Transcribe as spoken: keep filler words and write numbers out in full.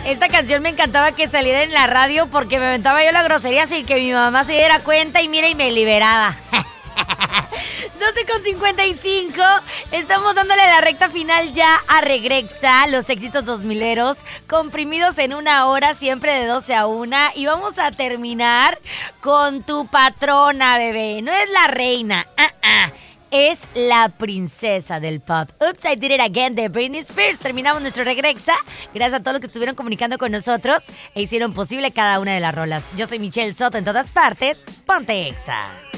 Esta canción me encantaba que saliera en la radio porque me aventaba yo la grosería sin que mi mamá se diera cuenta y mira y me liberaba. doce con cincuenta y cinco, estamos dándole la recta final ya a Regrexa, los éxitos dos mileros, comprimidos en una hora, siempre de doce a una, y vamos a terminar con tu patrona, bebé, no es la reina, uh-uh. Es la princesa del pop. Oops, I Did It Again de Britney Spears. Terminamos nuestro Regrexa. Gracias a todos los que estuvieron comunicando con nosotros e hicieron posible cada una de las rolas. Yo soy Michelle Soto en todas partes. Ponte Exa.